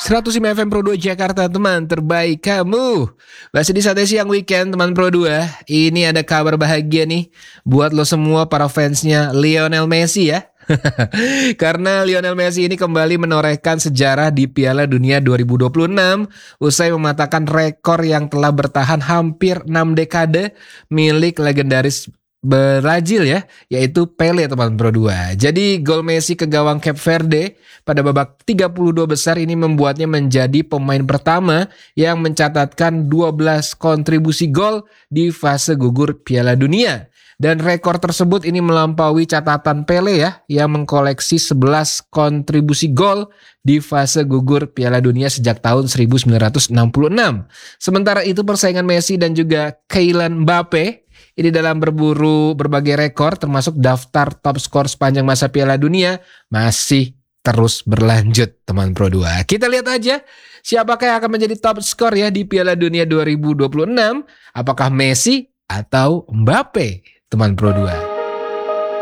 105 FM Pro 2 Jakarta, teman terbaik kamu. Masih di Sate Siang Weekend, teman Pro 2. Ini ada kabar bahagia nih buat lo semua para fansnya Lionel Messi ya. Karena Lionel Messi ini kembali menorehkan sejarah di Piala Dunia 2026 usai mematahkan rekor yang telah bertahan hampir 6 dekade milik legendaris Brazil ya, yaitu Pele, teman Pro 2. Jadi gol Messi ke gawang Cape Verde pada babak 32 besar ini membuatnya menjadi pemain pertama yang mencatatkan 12 kontribusi gol di fase gugur Piala Dunia. Dan rekor tersebut ini melampaui catatan Pele ya, yang mengkoleksi 11 kontribusi gol di fase gugur Piala Dunia sejak tahun 1966. Sementara itu persaingan Messi dan juga Kylian Mbappe ini dalam berburu berbagai rekor termasuk daftar top skor sepanjang masa Piala Dunia masih terus berlanjut, teman Pro 2. Kita lihat aja siapakah yang akan menjadi top skor ya di Piala Dunia 2026. Apakah Messi atau Mbappe, teman Pro 2?